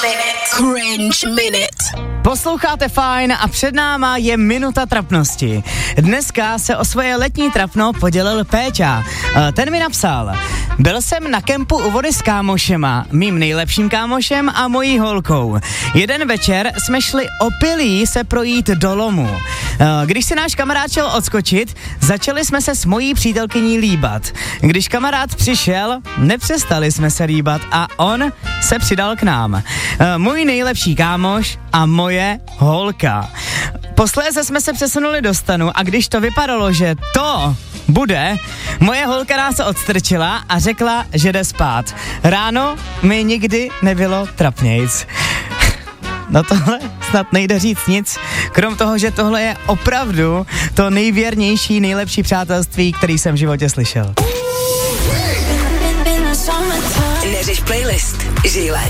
Cringe Minute. Posloucháte Fajn a před náma je minuta trapnosti. Dneska se o svoje letní trapno podělil Péťa. Ten mi napsal: byl jsem na kempu u vody s kámošema, mým nejlepším kámošem a mojí holkou. Jeden večer jsme šli opilí se projít do lomu. Když si náš kamarád šel odskočit, začali jsme se s mojí přítelkyní líbat. Když kamarád přišel, nepřestali jsme se líbat a on se přidal k nám. Můj nejlepší kámoš a moje holka. Posléze jsme se přesunuli do stanu a když to vypadalo, že to bude, moje holka nás odstrčila a řekla, že jde spát. Ráno mi nikdy nebylo trapnějc. No tohle snad nejde říct nic, krom toho, že tohle je opravdu to nejvěrnější, nejlepší přátelství, který jsem v životě slyšel. Neřeš playlist, žij